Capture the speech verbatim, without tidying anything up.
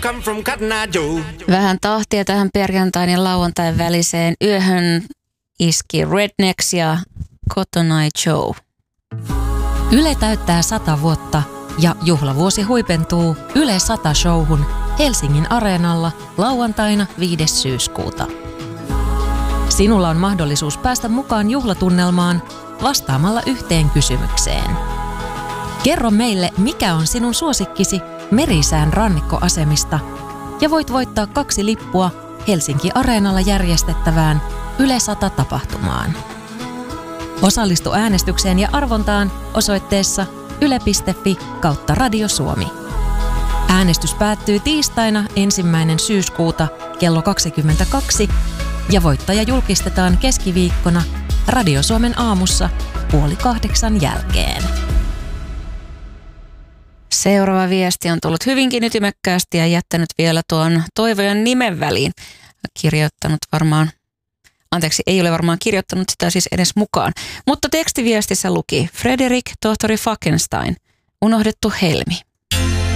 Vähän tahtia tähän perjantain ja lauantain väliseen yöhön iski Rednecks ja Cotton Eye Joe. Yle täyttää sata vuotta ja juhlavuosi huipentuu Yle sata showhun Helsingin Areenalla lauantaina viides syyskuuta. Sinulla on mahdollisuus päästä mukaan juhlatunnelmaan vastaamalla yhteen kysymykseen. Kerro meille, mikä on sinun suosikkisi Merisään rannikkoasemista ja voit voittaa kaksi lippua Helsinki Areenalla järjestettävään Yle sata-tapahtumaan. Osallistu äänestykseen ja arvontaan osoitteessa yle piste fi kautta Radio Suomi. Äänestys päättyy tiistaina ensimmäinen syyskuuta kello kaksikymmentäkaksi ja voittaja julkistetaan keskiviikkona Radio Suomen aamussa puoli kahdeksan jälkeen. Seuraava viesti on tullut hyvinkin ytimekkäästi ja jättänyt vielä tuon toivojan nimen väliin. Kirjoittanut varmaan, anteeksi, ei ole varmaan kirjoittanut sitä siis edes mukaan. Mutta tekstiviestissä luki Fredrik, tohtori Falkenstein, unohdettu helmi.